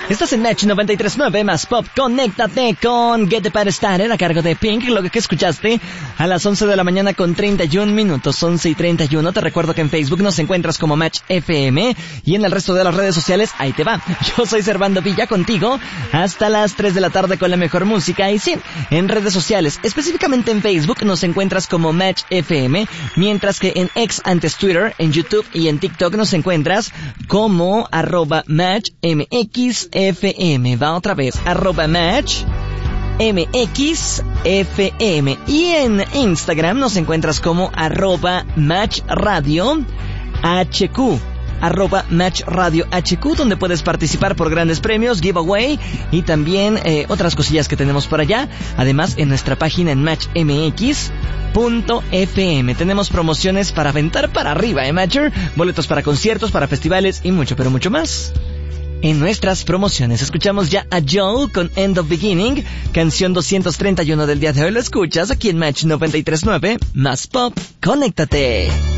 Estás en Match 93.9 más Pop. Conéctate con Get the Party Started a cargo de Pink. Lo que escuchaste a las 11 de la mañana con 31 minutos, 11:31. Te recuerdo que en Facebook nos encuentras como Match FM y en el resto de las redes sociales, ahí te va. Yo soy Servando Villa contigo hasta las 3 de la tarde con la mejor música. Y sí, en redes sociales, específicamente en Facebook, nos encuentras como Match FM, mientras que en X, antes Twitter, en YouTube y en TikTok nos encuentras como @MatchMXFM. Va otra vez, @MatchMXFM. Y en Instagram nos encuentras como @MatchRadioHQ. @MatchRadioHQ, donde puedes participar por grandes premios, giveaway y también otras cosillas que tenemos por allá. Además, en nuestra página en matchmx.fm tenemos promociones para aventar para arriba, Matcher, boletos para conciertos, para festivales y mucho, pero mucho más. En nuestras promociones escuchamos ya a Joel con End of Beginning, canción 231 del día de hoy. Lo escuchas aquí en Match 93.9 más Pop. Conéctate.